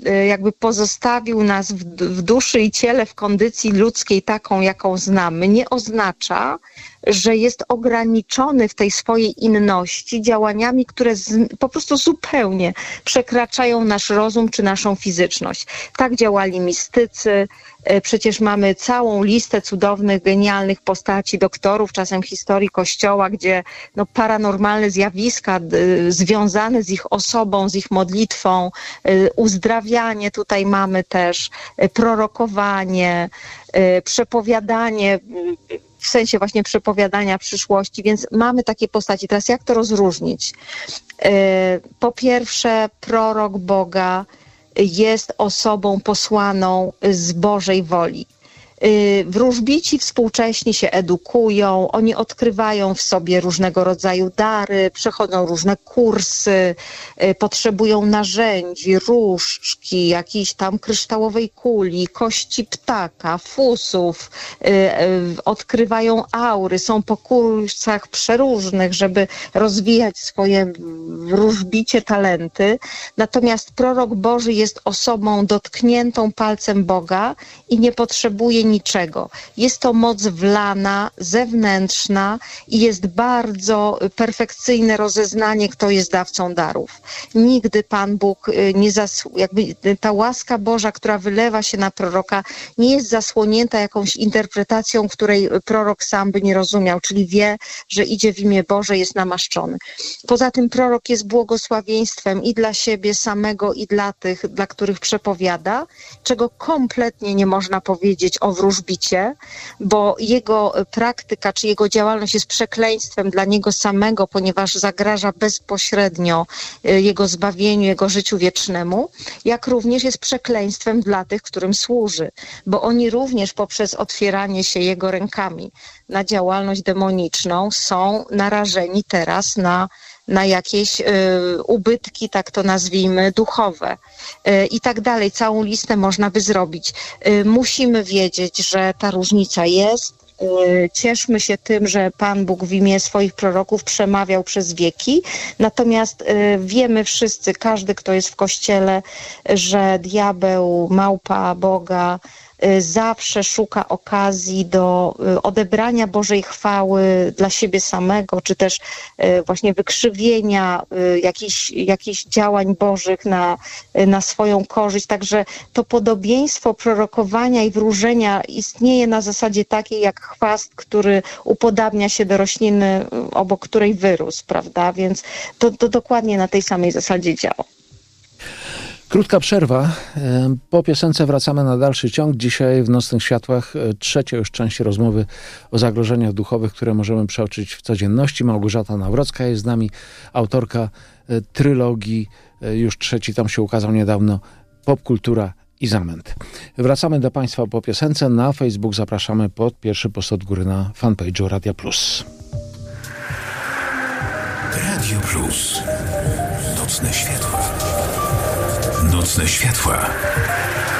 jakby pozostawił nas w duszy i ciele, w kondycji ludzkiej taką, jaką znamy, nie oznacza, że jest ograniczony w tej swojej inności działaniami, które po prostu zupełnie przekraczają nasz rozum czy naszą fizyczność. Tak działali mistycy. Przecież mamy całą listę cudownych, genialnych postaci, doktorów, czasem historii Kościoła, gdzie paranormalne zjawiska związane z ich osobą, z ich modlitwą, uzdrawianie, tutaj mamy też prorokowanie, przepowiadanie, w sensie właśnie przepowiadania przyszłości, więc mamy takie postaci. Teraz jak to rozróżnić? Po pierwsze, prorok Boga jest osobą posłaną z Bożej woli. Wróżbici współcześni się edukują, oni odkrywają w sobie różnego rodzaju dary, przechodzą różne kursy, potrzebują narzędzi, różdżki, jakiejś tam kryształowej kuli, kości ptaka, fusów, odkrywają aury, są po kursach przeróżnych, żeby rozwijać swoje wróżbicie talenty. Natomiast prorok Boży jest osobą dotkniętą palcem Boga i nie potrzebuje niczego. Jest to moc wlana, zewnętrzna i jest bardzo perfekcyjne rozeznanie, kto jest dawcą darów. Nigdy Pan Bóg ta łaska Boża, która wylewa się na proroka, nie jest zasłonięta jakąś interpretacją, której prorok sam by nie rozumiał, czyli wie, że idzie w imię Boże, jest namaszczony. Poza tym prorok jest błogosławieństwem i dla siebie samego, i dla tych, dla których przepowiada, czego kompletnie nie można powiedzieć o wróżbicie, bo jego praktyka czy jego działalność jest przekleństwem dla niego samego, ponieważ zagraża bezpośrednio jego zbawieniu, jego życiu wiecznemu, jak również jest przekleństwem dla tych, którym służy, bo oni również poprzez otwieranie się jego rękami na działalność demoniczną są narażeni teraz na jakieś ubytki, tak to nazwijmy, duchowe i tak dalej. Całą listę można by zrobić. Musimy wiedzieć, że ta różnica jest. Cieszmy się tym, że Pan Bóg w imię swoich proroków przemawiał przez wieki. Natomiast wiemy wszyscy, każdy, kto jest w Kościele, że diabeł, małpa Boga zawsze szuka okazji do odebrania Bożej chwały dla siebie samego, czy też właśnie wykrzywienia jakichś działań Bożych na swoją korzyść. Także to podobieństwo prorokowania i wróżenia istnieje na zasadzie takiej jak chwast, który upodabnia się do rośliny, obok której wyrósł, prawda? Więc to dokładnie na tej samej zasadzie działa. Krótka przerwa. Po piosence wracamy na dalszy ciąg. Dzisiaj w Nocnych Światłach trzecia już część rozmowy o zagrożeniach duchowych, które możemy przeoczyć w codzienności. Małgorzata Nawrocka jest z nami, autorka trylogii. Już trzeci tom się ukazał niedawno. Popkultura i zamęt. Wracamy do Państwa po piosence. Na Facebook zapraszamy pod pierwszy post od góry na fanpage'u Radia Plus. Radio Plus. Nocne Światła. Nocne Światła.